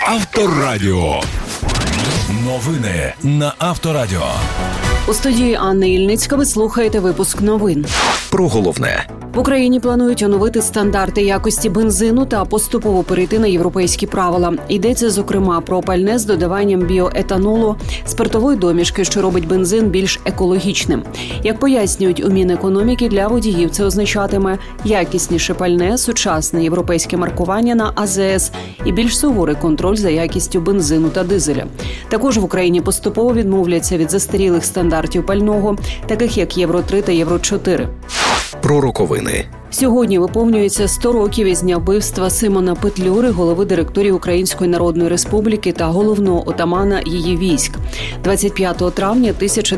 Авторадіо. Новини на Авторадіо. У студії Анна Ільницька ви слухаєте випуск новин. Про головне. В Україні планують оновити стандарти якості бензину та поступово перейти на європейські правила. Йдеться, зокрема, про пальне з додаванням біоетанолу, спиртової домішки, що робить бензин більш екологічним. Як пояснюють у Мінекономіки, для водіїв це означатиме якісніше пальне, сучасне європейське маркування на АЗС і більш суворий контроль за якістю бензину та дизеля. Також в Україні поступово відмовляться від застарілих стандартів пального, таких як Євро-3 та Євро-4. Про роковини. Сьогодні виповнюється 100 років із дня вбивства Симона Петлюри, голови директорів Української Народної Республіки та головного отамана її військ. 25 травня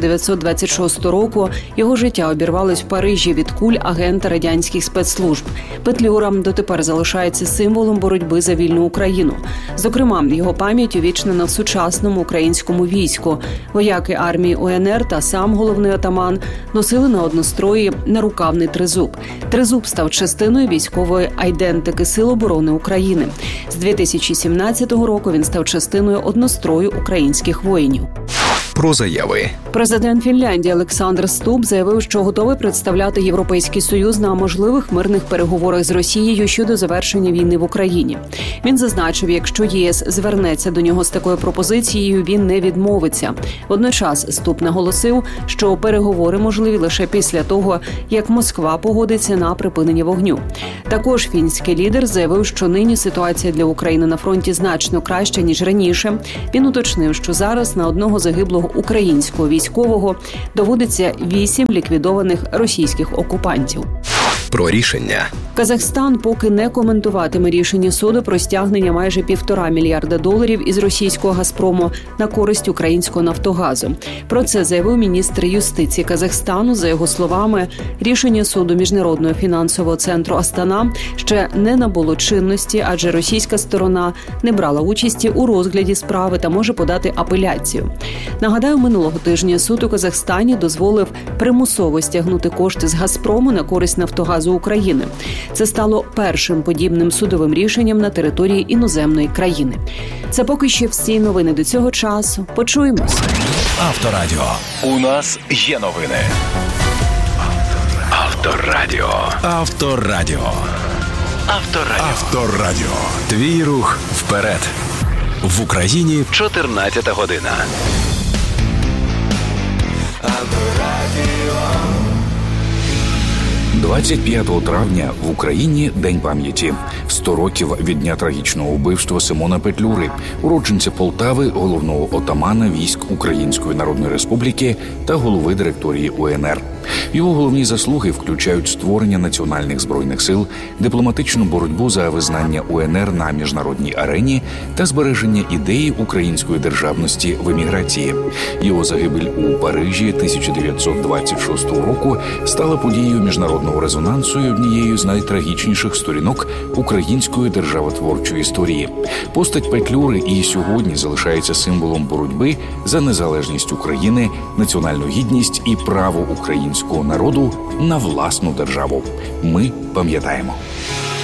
1926 року його життя обірвалось в Парижі від куль агента радянських спецслужб. Петлюра дотепер залишається символом боротьби за вільну Україну. Зокрема, його пам'ять увічнена в сучасному українському війську. Вояки армії УНР та сам головний отаман носили на однострої нарукавний тризуб. Тризуб став частиною військової айдентики Сил оборони України. З 2017 року він став частиною однострою українських воїнів. Про заяви. Президент Фінляндії Олександр Стуб заявив, що готовий представляти Європейський Союз на можливих мирних переговорах з Росією щодо завершення війни в Україні. Він зазначив, якщо ЄС звернеться до нього з такою пропозицією, він не відмовиться. Водночас Стуб наголосив, що переговори можливі лише після того, як Москва погодиться на припинення вогню. Також фінський лідер заявив, що нині ситуація для України на фронті значно краща, ніж раніше. Він уточнив, що зараз на одного загиблого українського військового доводиться 8 ліквідованих російських окупантів. Про рішення. Казахстан поки не коментуватиме рішення суду про стягнення майже $1,5 мільярда із російського «Газпрому» на користь українського «Нафтогазу». Про це заявив міністр юстиції Казахстану. За його словами, рішення суду Міжнародного фінансового центру Астана ще не набуло чинності, адже російська сторона не брала участі у розгляді справи та може подати апеляцію. Нагадаю, минулого тижня суд у Казахстані дозволив примусово стягнути кошти з «Газпрому» на користь «Нафтогазу» України. Це стало першим подібним судовим рішенням на території іноземної країни. Це поки що всі новини до цього часу. Почуємось. Авторадіо. У нас є новини. Авторадіо. Авторадіо. Авторадіо. Авторадіо. Твій рух вперед. В Україні 14 година. Авторадіо. 25 травня в Україні День пам'яті. 100 років від дня трагічного вбивства Симона Петлюри, уродженця Полтави, головного отамана військ Української Народної Республіки та голови директорії УНР. Його головні заслуги включають створення національних збройних сил, дипломатичну боротьбу за визнання УНР на міжнародній арені та збереження ідеї української державності в еміграції. Його загибель у Парижі 1926 року стала подією міжнародного резонансу і однією з найтрагічніших сторінок української державотворчої історії. Постать Петлюри і сьогодні залишається символом боротьби за незалежність України, національну гідність і право українського народу на власну державу. Ми пам'ятаємо.